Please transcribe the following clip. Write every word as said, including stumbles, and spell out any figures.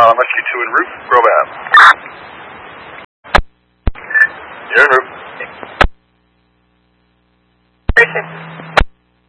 Allen Rescue two en route, Grove Ave. You're en route. Appreciate it.